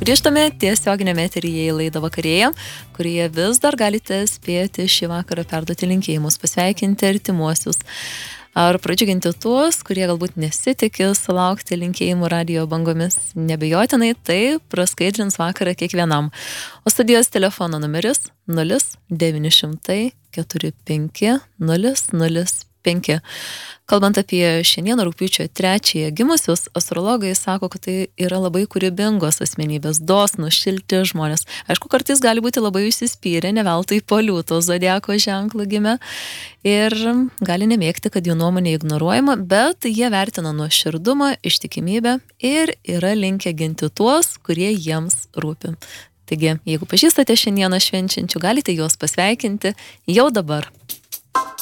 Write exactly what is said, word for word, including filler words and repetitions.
Grįžtame tiesioginėme eteryje į laidą Vakarėja, kurioje vis dar galite spėti šį vakarą perduoti linkėjimus, pasveikinti artimuosius. Ar pradžiuginti tuos, kurie galbūt nesitikė sulaukti linkėjimų radijo bangomis. Nebejotinai tai praskaidrins vakarą kiekvienam. O studijos telefono numeris nulis devyni šimtai keturi penki nulis nulis penki. Kalbant apie šiandieną rugpjūčio trečiąją gimusius, astrologai sako, kad tai yra labai kūrybingos asmenybės, dosnūs, šilti žmonės. Aišku, kartais gali būti labai užsispyrę, ne veltui po Liūto zodiako ženklu gimę ir gali nemėgti, kad jų nuomonė ignoruojama, bet jie vertina nuoširdumą, ištikimybę ir yra linkę ginti tuos, kurie jiems rūpi. Taigi, jeigu pažįstate šiandieną švenčiančių, galite juos pasveikinti jau dabar.